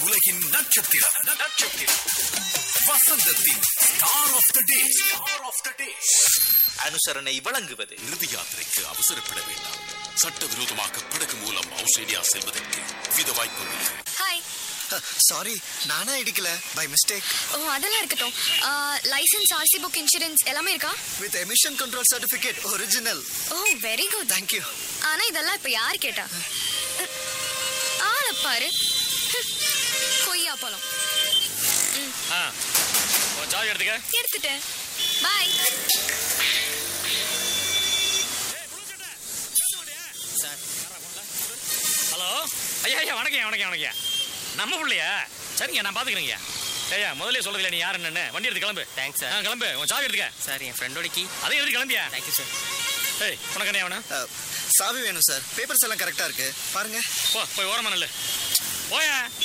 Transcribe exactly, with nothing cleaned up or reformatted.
உலகின் நட்சத்திரம் நட்சத்திரம் வசந்தத்தின் star of the day star of the டே அனுசரணை வழங்குவது. இறுதி யாத்திரைக்கு அவசரப்பட வேண்டாம். சட்டவிரோதமாக படகு மூலம் ஆஸ்திரேலியா செல்வதற்கு வித வாய்ப்புள்ளது. ஹாய். சாரி, நானா இடிக்கல, பை மிஸ்டேக். ஓ, அதெல்லாம் இருக்கட்டும். லைசென்ஸ், ஆர்சி புக், இன்சூரன்ஸ் எல்லாமே இருக்கா? With emission control certificate original. O, very good. Thank you. ஆனா இதெல்லாம் இப்ப யார் கேட்டா? ஆள பாரு, கொய்யா பழம். சாவி எடுத்துக்க. எடுத்துட்டேன். பை. ஹலோ ஐயா ஐயா வணக்கம் வணக்கம் வணக்கம். நம்ம பிள்ளையா? சரிங்க, நான் பாத்துக்கிறேங்க. ஐயா முதல்ல சொல்றதுல நீ யார் என்னன்னு வண்டி எடுத்து கிளம்பு. Thanks sir. கிளம்பு, உன் சாவி எடுத்துக்க. சார் என் ஃப்ரெண்டோட கீ. அதே எடுத்து கிளம்பியா? Thank you sir. ஏய் உனக்கு என்ன வேணும்? சாவி வேணும் சார். பேப்பர்ஸ் எல்லாம் கரெக்டா இருக்கு பாருங்க. போ போய் ஓரமா நல்ல போயா.